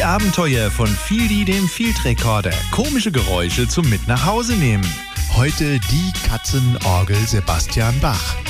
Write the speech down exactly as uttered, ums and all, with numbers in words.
Die Abenteuer von Fieldy, dem Field Recorder. Komische Geräusche zum Mit nach Hause nehmen. Heute die Katzenorgel Sebastian Bach.